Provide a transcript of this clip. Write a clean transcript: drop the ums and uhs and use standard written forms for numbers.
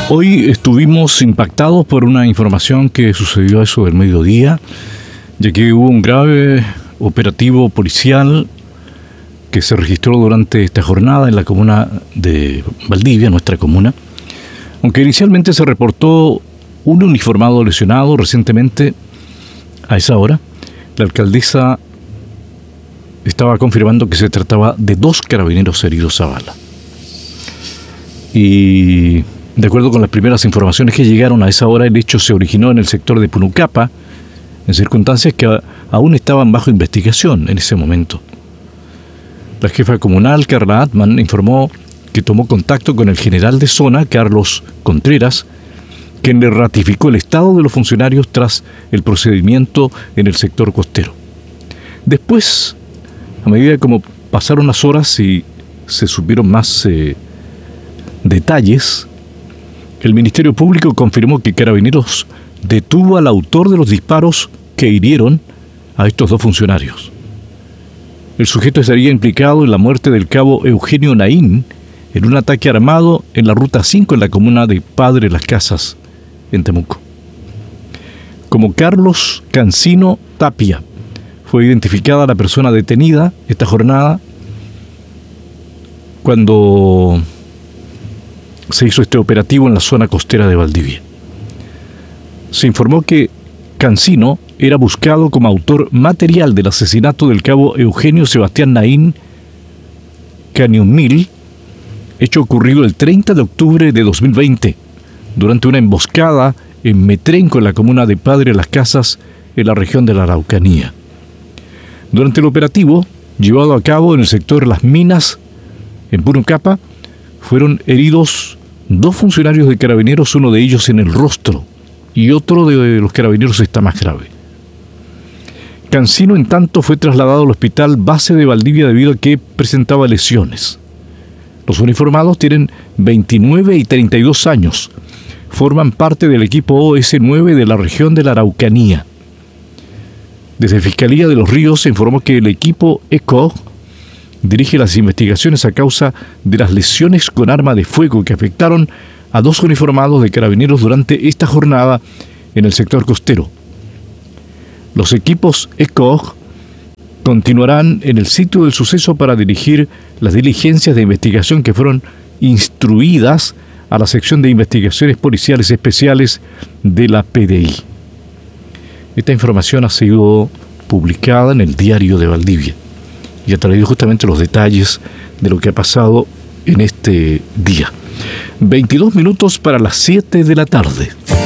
Hoy estuvimos impactados por una información que sucedió a eso del mediodía, ya que hubo un grave operativo policial que se registró durante esta jornada en la comuna de Valdivia, nuestra comuna. Aunque inicialmente se reportó un uniformado lesionado recientemente, a esa hora, la alcaldesa estaba confirmando que se trataba de 2 carabineros heridos a bala. Y de acuerdo con las primeras informaciones que llegaron a esa hora, el hecho se originó en el sector de Punucapa, en circunstancias que aún estaban bajo investigación en ese momento. La jefa comunal, Carla Atman, informó que tomó contacto con el general de zona, Carlos Contreras, quien le ratificó el estado de los funcionarios tras el procedimiento en el sector costero. Después, a medida como pasaron las horas y se supieron más detalles, el Ministerio Público confirmó que Carabineros detuvo al autor de los disparos que hirieron a estos 2 funcionarios. El sujeto estaría implicado en la muerte del cabo Eugenio Naín en un ataque armado en la Ruta 5 en la comuna de Padre Las Casas, en Temuco. Como Carlos Cancino Tapia fue identificada la persona detenida esta jornada cuando se hizo este operativo en la zona costera de Valdivia. Se informó que Cancino era buscado como autor material del asesinato del cabo Eugenio Sebastián Naín Cañumil, hecho ocurrido el 30 de octubre de 2020, durante una emboscada en Metrenco, en la comuna de Padre Las Casas, en la región de la Araucanía. Durante el operativo, llevado a cabo en el sector Las Minas, en Punucapa, fueron heridos 2 funcionarios de Carabineros, uno de ellos en el rostro, y otro de los Carabineros está más grave. Cancino, en tanto, fue trasladado al Hospital Base de Valdivia debido a que presentaba lesiones. Los uniformados tienen 29 y 32 años. Forman parte del equipo OS9 de la región de la Araucanía. Desde Fiscalía de Los Ríos se informó que el equipo ECO dirige las investigaciones a causa de las lesiones con arma de fuego que afectaron a 2 uniformados de Carabineros durante esta jornada en el sector costero. Los equipos ECO continuarán en el sitio del suceso para dirigir las diligencias de investigación que fueron instruidas a la sección de investigaciones policiales especiales de la PDI. Esta información ha sido publicada en el Diario de Valdivia y ha traído justamente los detalles de lo que ha pasado en este día. 22 minutos para las 7 de la tarde.